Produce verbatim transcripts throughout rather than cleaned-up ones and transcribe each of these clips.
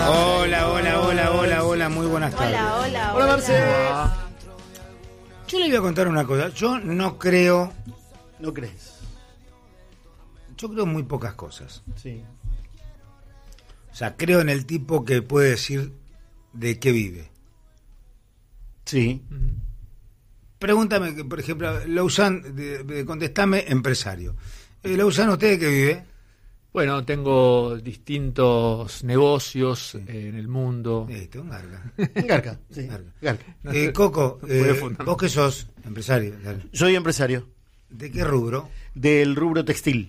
Hola, hola, hola, hola, hola, muy buenas tardes. Hola, hola, Hola, Marce. Yo le voy a contar una cosa. Yo no creo. ¿No crees? Yo creo en muy pocas cosas. Sí. O sea, creo en el tipo que puede decir de qué vive. Sí. Pregúntame, por ejemplo, Lausanne, de, de, contestame, empresario. Eh, Lausanne, ¿usted de qué vive? Bueno, tengo distintos negocios Sí. eh, en el mundo. Este, un garga. Garca. Sí. Garga. Garca. Eh, Coco, no puede eh, fundar. vos que sos empresario, dale. Soy empresario ¿De qué rubro? del rubro textil.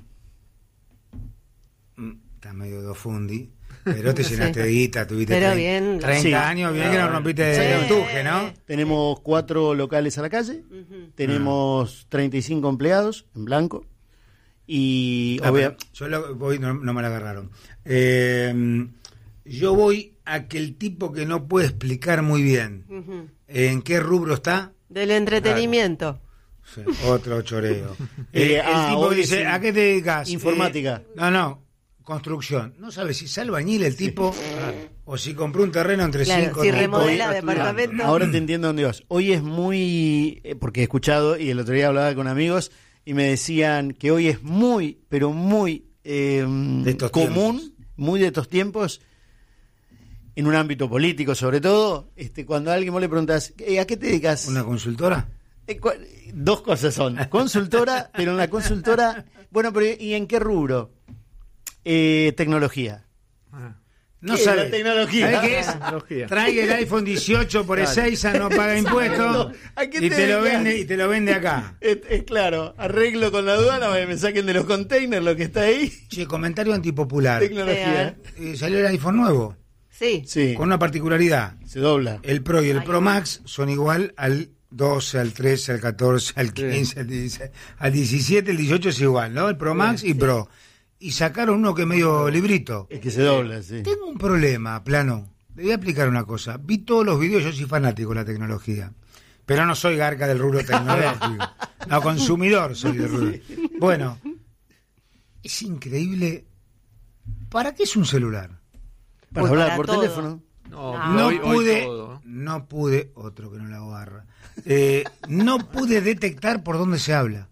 Mm, Está medio dofundi, pero te Sí. llenaste de guita, tuviste Pero trein- bien. treinta Sí. años, bien que no rompiste de Sí. empuje, ¿no? Tenemos cuatro locales a la calle. Ujú. Tenemos treinta y cinco empleados en blanco. Y Ah, obvia- pero yo lo- voy, no, no me la agarraron. Eh, yo voy a que el tipo que no puede explicar muy bien Ujú. en qué rubro está, Del entretenimiento. sí, otro choreo. Eh, Eh, el ah, tipo hoy que dice, es ¿a qué te dedicas? informática. Eh, no, no, construcción. No sabe si es albañil el tipo o si compró un terreno entre Claro, cinco si tipos. remodela Hoy- departamento. Ahora te entiendo dónde vas. Hoy es muy, eh, porque he escuchado y el otro día hablaba con amigos y me decían que hoy es muy, pero muy eh, De estos común, tiempos. muy de estos tiempos, en un ámbito político sobre todo, este, cuando a alguien vos le preguntas, eh, ¿a qué te dedicas? ¿Una consultora? Eh, cua- Dos cosas son. Consultora, pero en la consultora, bueno, pero ¿y en qué rubro? Eh, tecnología. Ah, No ¿Qué es sabe. la tecnología? ¿Sabe qué es? tecnología. Trae el iPhone dieciocho por Ezeiza, no paga impuestos ¿A qué y te te lo dedicas? vende y te lo vende acá. Es, es claro, arreglo con la aduana para que me saquen de los containers lo que está ahí. Che, comentario antipopular. Tecnología. Eh, salió el iPhone nuevo Sí. Sí, con una particularidad. se dobla. El Pro y el Ay, Pro no. Max son igual al doce, al trece, al catorce, al quince, al dieciséis, al diecisiete, el dieciocho es igual, ¿no? El Pro Max y Pro. Y sacaron uno que es medio librito. Es que se dobla, sí. Tengo un problema, Plano. Le voy a explicar una cosa. Vi todos los videos, yo soy fanático de la tecnología. Pero no soy garca del rubro tecnológico. No, consumidor soy del rubro. Bueno, es increíble. ¿Para qué es un celular? Para Pues hablar para por todo. teléfono. No, No. No hoy- hoy pude, todo. no pude, otro que no la agarra. Eh, no pude detectar por dónde se habla.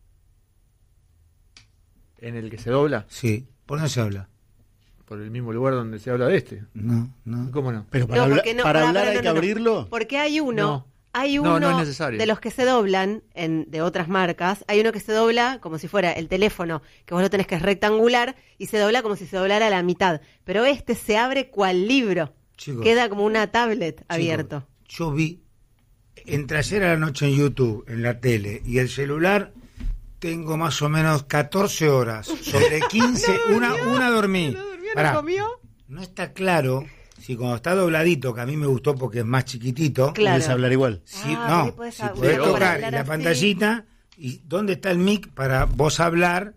En el que se dobla, Sí, ¿por dónde se habla? por el mismo lugar donde se habla de este. No, no. ¿Cómo no? Pero para, No, hablar- porque no, para pará, hablar pará, hay no, que no, no. abrirlo. Porque hay uno, No. hay No, uno no es necesario. de los que se doblan en, de otras marcas, hay uno que se dobla como si fuera el teléfono, que vos lo tenés que es rectangular, y se dobla como si se doblara a la mitad. Pero este se abre cual libro. Chicos, Queda como una tablet chicos, abierto. Yo vi, entre ayer a la noche en YouTube, en la tele, y el celular, tengo más o menos catorce horas. Sobre quince, una, una dormí. Pará, no está claro si cuando está dobladito, que a mí me gustó porque es más chiquitito, Claro. Puedes hablar igual. si, Ah, por ahí no, podés si hablar, podés para tocar hablar la así. pantallita, y dónde está el mic para vos hablar,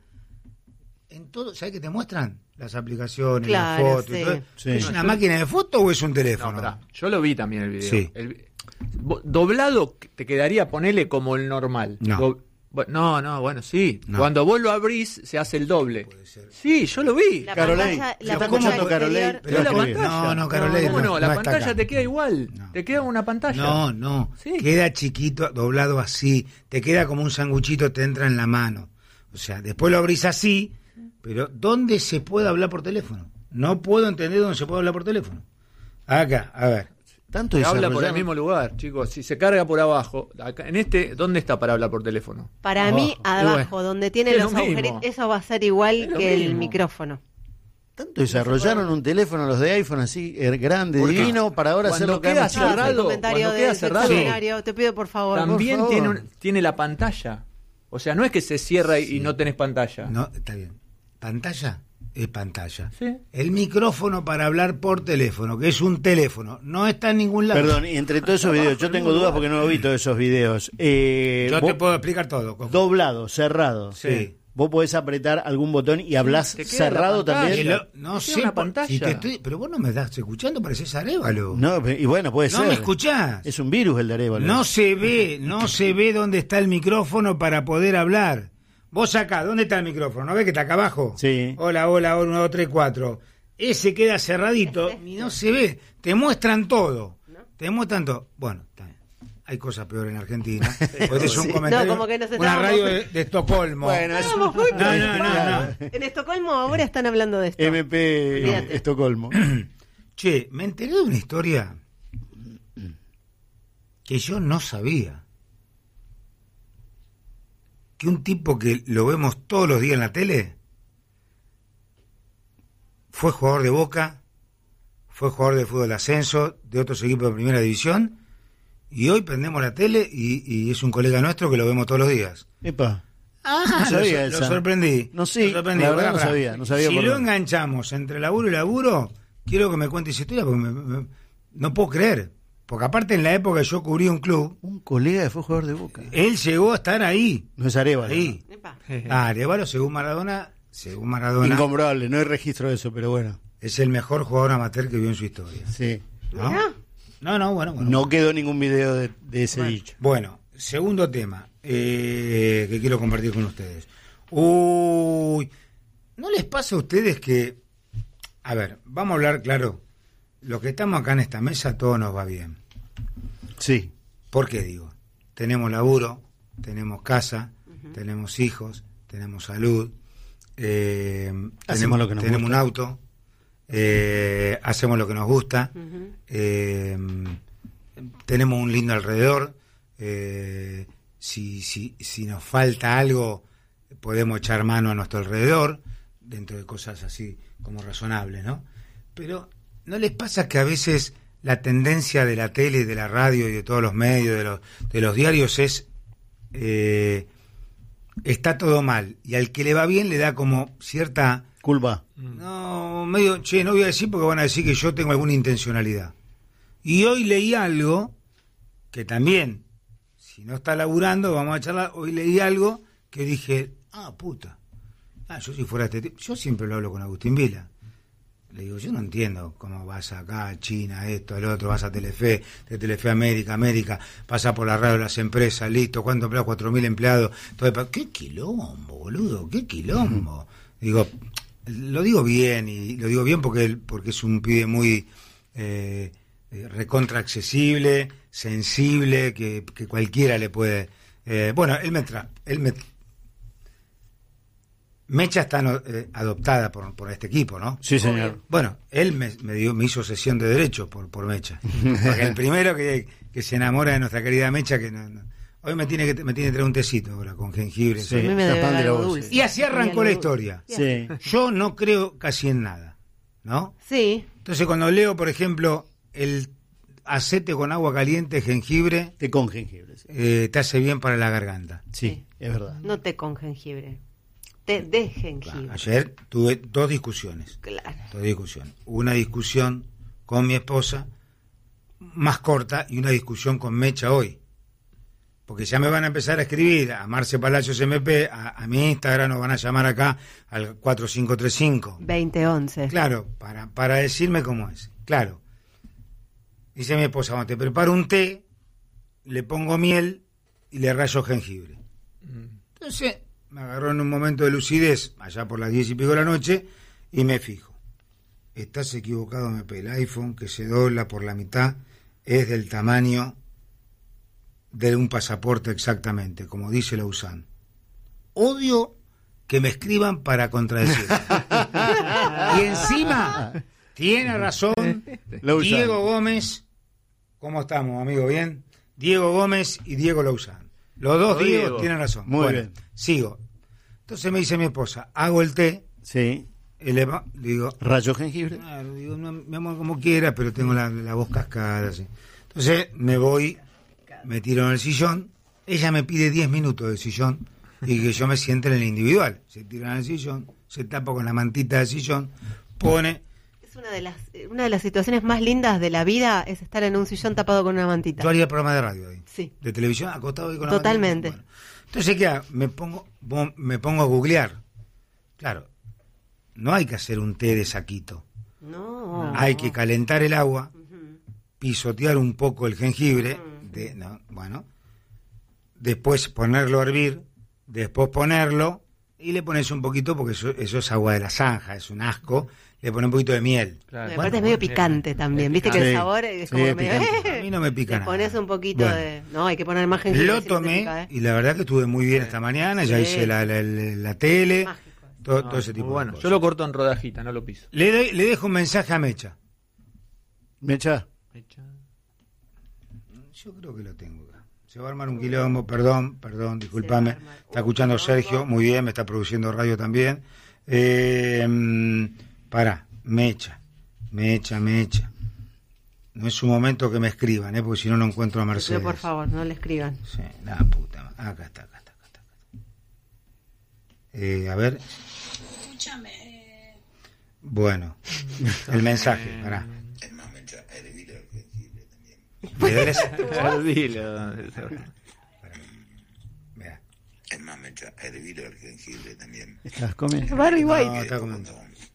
en todo, ¿sabés qué te muestran? Las aplicaciones, Claro, las fotos, y sí. todo. Sí. ¿Es No, una yo- máquina de foto o es un No, teléfono? pará, yo lo vi también el video. Sí. El- bo- doblado te quedaría, ponele como el normal. No. Do- bu- no, no, bueno, sí. No. Cuando vos lo abrís, se hace el doble. Puede ser. Sí, yo lo vi. La Carolei, pantalla, se la está pantalla escuchando Carolei, exterior- pero Pero la escribe. pantalla. No, no, Carolei, ¿Cómo no? no, La no está pantalla acá. te queda igual. No. Te queda una pantalla. No, no. Sí. Queda chiquito, doblado así. Te queda como un sanguchito, te entra en la mano. O sea, después lo abrís así, pero ¿dónde se puede hablar por teléfono? No puedo entender dónde se puede hablar por teléfono. Acá, a ver. Tanto Te habla por el desarrollado. mismo lugar, chicos. Si se carga por abajo, acá, en este, ¿dónde está para hablar por teléfono? Para mí, Abajo. abajo, bueno, donde tiene es los lo mismo. agujeritos, eso va a ser igual Es lo que el mismo. micrófono. Tanto desarrollaron un teléfono los de iPhone así, er, grande, ¿Por qué? divino, para ahora Cuando hacerlo queda cada vez más chico. cerrado, el comentario cuando queda del cerrado- seccionario, te pido por favor. También por favor. tiene, un- tiene la pantalla. O sea, no es que se cierra y- y no tenés pantalla. No, está bien. ¿Pantalla? Es pantalla. Sí. El micrófono para hablar por teléfono, que es un teléfono, no está en ningún lado. Perdón, y entre todos esos videos, yo tengo dudas porque no lo vi todos esos videos. Eh, Yo vos- te puedo explicar todo, Coco. doblado, cerrado. Sí. Vos podés apretar algún botón y hablas te queda cerrado la pantalla. Que también. lo- no Tiene sé, una por- pantalla. si te estoy- pero vos no me estás escuchando, pareces Arévalo. No, pe- y bueno, puede No ser. me escuchás. Es un virus el de Arevalo. No se ve, no se ve dónde está el micrófono para poder hablar. Vos acá, ¿dónde está el micrófono? ¿No ves que está acá abajo? Sí. Hola, hola, uno, dos, tres, cuatro. ese queda cerradito y no se ve. Te muestran todo. ¿No? Te muestran todo. Bueno, también. Hay cosas peores en Argentina. Este es un sí. comentario. No, como que nos una radio de, de Estocolmo. Bueno, es un... no, no, no, no. En Estocolmo ahora están hablando de esto. M P Fíjate. Estocolmo. Che, me enteré de una historia que yo no sabía. Que un tipo que lo vemos todos los días en la tele fue jugador de Boca, fue jugador de fútbol de ascenso, de otros equipos de primera división, y hoy prendemos la tele y, y es un colega nuestro que lo vemos todos los días. Epa. Ah, no sabía lo, esa. lo sorprendí. No, sí, lo sorprendí. la verdad Pará, no pará. sabía, no sabía Si por lo dónde. enganchamos entre laburo y laburo, quiero que me cuente esa historia porque me, me, no puedo creer. Porque aparte en la época yo cubrí un club, Un colega que fue jugador de Boca. él llegó a estar ahí. No es Arevalo. Ahí. Epa. Ah, Arevalo, según Maradona, según Maradona, Incomprobable, no hay registro de eso, pero bueno. es el mejor jugador amateur que vio en su historia. Sí. ¿No? Mirá. No, no, bueno, bueno. No quedó ningún video de, de ese Bueno, dicho. bueno, segundo tema eh, que quiero compartir con ustedes. Uy, ¿no les pasa a ustedes que, a ver, vamos a hablar claro, los que estamos acá en esta mesa, todo nos va bien? Sí. ¿Por qué digo? Tenemos laburo, tenemos casa, uh-huh. tenemos hijos, tenemos salud, eh, tenemos, lo que nos tenemos gusta. un auto, eh, hacemos lo que nos gusta, Uh-huh. eh, tenemos un lindo alrededor, eh, si, si, si nos falta algo podemos echar mano a nuestro alrededor, dentro de cosas así como razonables, ¿no? Pero ¿no les pasa que a veces la tendencia de la tele, de la radio y de todos los medios, de los, de los diarios es eh, está todo mal y al que le va bien le da como cierta... Culpa. No, medio, che, no voy a decir porque van a decir que yo tengo alguna intencionalidad. Y hoy leí algo que también, si no está laburando, vamos a charlar, hoy leí algo que dije, ah, puta, ah, yo si fuera este tipo, yo siempre lo hablo con Agustín Vila. Le digo, yo no entiendo cómo vas acá a China, esto, el otro, vas a Telefe, de Telefe América, América, pasa por la radio de las empresas, listo, ¿cuánto empleados? Cuatro mil empleados. Todo, ¿qué quilombo, boludo? ¿Qué quilombo? Digo, lo digo bien, y lo digo bien porque él, porque es un pibe muy eh, recontra accesible, sensible, que, que cualquiera le puede... Eh, bueno, él me tra... Él me, Mecha está no, eh, adoptada por, por este equipo, ¿no? Sí, señor. Bueno, él me, me, dio, me hizo sesión de derecho por, por Mecha. Porque el primero que, que se enamora de nuestra querida Mecha, que no, no, hoy me tiene que me tiene que traer un tecito ahora con jengibre. Sí, A mí me debe pan de la algo voz, dulce. sí. Y así arrancó la Algo historia. Sí. Yo no creo casi en nada, ¿no? Sí. Entonces cuando leo, por ejemplo, el acete con agua caliente, jengibre, Té con jengibre. Sí, eh, te hace bien para la garganta. sí, es verdad. No té con jengibre. Té de jengibre. Claro, ayer tuve dos discusiones. Claro. Dos discusiones. Una discusión con mi esposa, más corta, y una discusión con Mecha hoy. Porque ya me van a empezar a escribir a Marce Palacios M P, a, a mi Instagram, nos van a llamar acá al cuatro cinco tres cinco. veinte once. Claro, para, para decirme cómo es. Claro. Dice mi esposa, cuando te preparo un té, le pongo miel y le rayo jengibre. Entonces, me agarró en un momento de lucidez, allá por las diez y pico de la noche, y me fijo. Estás equivocado, M P. El iPhone que se dobla por la mitad es del tamaño de un pasaporte exactamente, como dice Lausanne. Odio que me escriban para contradecir. Y encima, tiene razón Lausanne. Diego Gómez. ¿Cómo estamos, amigo? ¿Bien? Diego Gómez y Diego Lausanne. Los dos Oh, Diego Diego. tienen razón. Muy Bueno, bien. Sigo. Entonces me dice mi esposa, hago el té, Sí. eleva, le digo, Rayo jengibre. claro, digo, no, mi amor, como quiera, pero tengo la, la voz cascada, así. Entonces me voy, me tiro en el sillón, ella me pide diez minutos del sillón y que yo me siente en el individual. Se tira en el sillón, se tapa con la mantita del sillón, pone... Es una de las una de las situaciones más lindas de la vida es estar en un sillón tapado con una mantita. Yo haría programa de radio ahí. Sí. De televisión, acostado ahí con la Totalmente. mantita. Bueno. Entonces, ¿qué hago? Me pongo, me pongo a googlear. Claro, no hay que hacer un té de saquito. No. Hay que calentar el agua, Ujú. pisotear un poco el jengibre, de, no, bueno, después ponerlo a hervir, después ponerlo y le pones un poquito porque eso, eso es agua de la zanja, es un asco, le pone un poquito de miel. Claro. Y Bueno, aparte es medio bien. picante también, Es viste que picante. el sabor es Sí, como es medio... picante. A mí no me pica Le nada. pones un poquito Bueno. de... No, hay que poner más jengibre. Lo si no te tomé pica, ¿eh? y la verdad que estuve muy bien esta mañana, ya Sí. hice la, la, la- la tele, Mágico. todo, No, todo ese muy tipo bueno. de cosas. Yo lo corto en rodajita, no lo piso. Le, doy- le dejo un mensaje a Mecha. Mecha. Yo creo que lo tengo acá. Se va a armar un quilombo, perdón, perdón, discúlpame. Se va a armar Está un escuchando quilombo. Sergio, muy bien, me está produciendo radio también. Eh, mm, pará, Mecha, Mecha, Mecha. No es su momento que me escriban, ¿eh? Porque si no, no encuentro a Mercedes. Pero por favor, no le escriban. Sí, la puta madre. Acá está, acá está, acá está. Acá está. Eh, a ver, Escúchame, eh, bueno, el mensaje, pará. Es más, Mecha, hervir el jengibre también. Me duele esa- Olvídalo. Mirá. Es más, Mecha, hervir el jengibre también. ¿Estás comiendo? Barry No, White. está comiendo.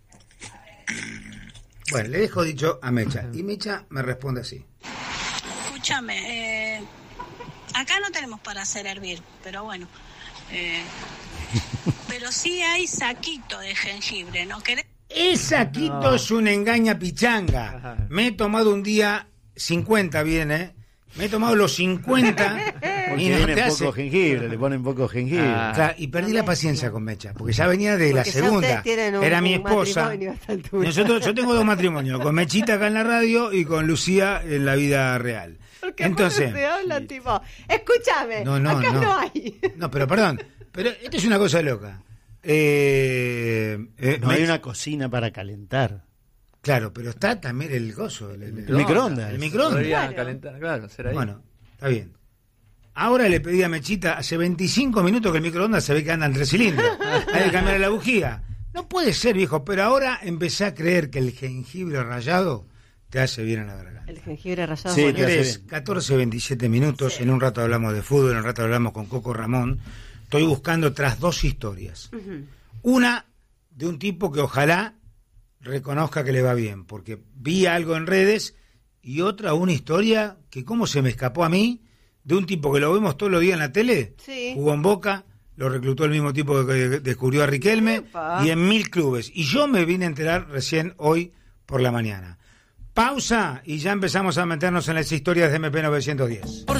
Bueno, le dejo dicho a Mecha. Y Mecha me responde así. escúchame, eh, acá no tenemos para hacer hervir, pero bueno, eh, pero sí hay saquito de jengibre, ¿no querés? Ese saquito No. es una engaña pichanga. Ajá. Me he tomado un día cincuenta bien, ¿eh? Me he tomado los cincuenta Porque y no viene te poco hace... jengibre, le ponen poco jengibre. Ah. Claro, y perdí la paciencia con Mecha, porque ya venía de la Porque ya segunda. ustedes tienen un- Era mi un esposa. matrimonio a esta altura. Nosotros, yo tengo dos matrimonios, con Mechita acá en la radio y con Lucía en la vida real. Porque Entonces, se hablan tipo, escúchame, no, no, acá no, no. hay. No, pero perdón, pero esto es una cosa loca. Eh, eh, No hay Mecha- una cocina para calentar. Claro, pero está también el gozo. El, el- El microondas. El microondas. Podría Claro. calentar, claro, será ahí. Bueno, está bien. Ahora le pedí a Mechita, hace veinticinco minutos que el microondas se ve que anda en tres cilindros. Hay que cambiar la bujía. No puede ser, viejo, pero ahora empecé a creer que el jengibre rallado te hace bien a la garganta. El jengibre rallado. Sí, es bueno. te hace Señores, bien. catorce veintisiete minutos, en un rato hablamos de fútbol, en un rato hablamos con Coco Ramón. Estoy buscando tras dos historias. Ujú. Una de un tipo que ojalá reconozca que le va bien, porque vi algo en redes, y otra, una historia que cómo se me escapó a mí, de un tipo que lo vemos todos los días en la tele, Sí. jugó en Boca, lo reclutó el mismo tipo que descubrió a Riquelme, Epa. y en mil clubes. Y yo me vine a enterar recién hoy por la mañana. Pausa y ya empezamos a meternos en las historias de M P novecientos diez.